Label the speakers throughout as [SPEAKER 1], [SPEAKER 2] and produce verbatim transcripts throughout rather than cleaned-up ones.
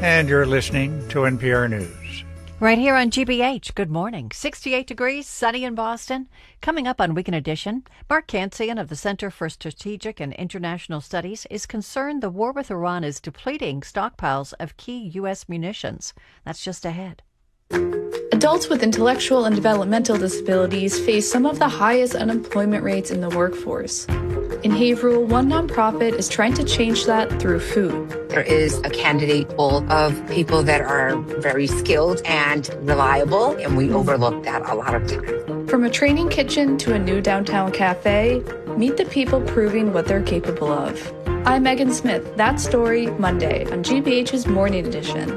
[SPEAKER 1] And you're listening to N P R News.
[SPEAKER 2] Right here on G B H, good morning. sixty-eight degrees, sunny in Boston. Coming up on Weekend Edition, Mark Cancian of the Center for Strategic and International Studies is concerned the war with Iran is depleting stockpiles of key U S munitions. That's just ahead.
[SPEAKER 3] Adults with intellectual and developmental disabilities face some of the highest unemployment rates in the workforce. In Haverhill, one nonprofit is trying to change that through food.
[SPEAKER 4] There is a candidate pool of people that are very skilled and reliable, and we overlook that a lot of times.
[SPEAKER 3] From a training kitchen to a new downtown cafe, meet the people proving what they're capable of. I'm Megan Smith. That story, Monday on G B H's Morning Edition.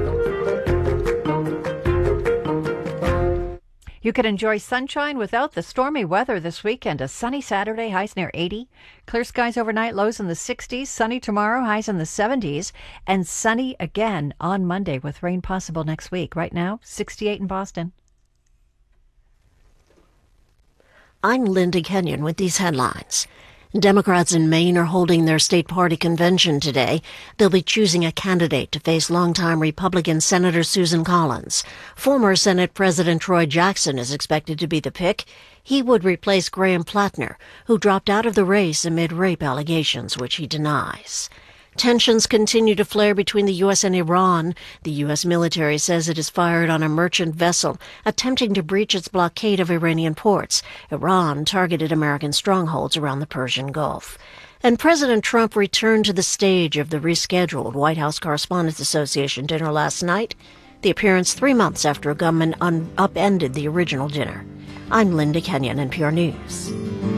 [SPEAKER 2] You could enjoy sunshine without the stormy weather this weekend. A sunny Saturday, highs near eighty. Clear skies overnight, lows in the sixties. Sunny tomorrow, highs in the seventies. And sunny again on Monday with rain possible next week. Right now, sixty-eight in Boston.
[SPEAKER 5] I'm Linda Kenyon with these headlines. Democrats in Maine are holding their state party convention today. They'll be choosing a candidate to face longtime Republican Senator Susan Collins. Former Senate President Troy Jackson is expected to be the pick. He would replace Graham Plattner, who dropped out of the race amid rape allegations, which he denies. Tensions continue to flare between the U S and Iran. The U S military says it has fired on a merchant vessel attempting to breach its blockade of Iranian ports. Iran targeted American strongholds around the Persian Gulf. And President Trump returned to the stage of the rescheduled White House Correspondents Association dinner last night, the appearance three months after a gunman un- upended the original dinner. I'm Linda Kenyon, N P R News.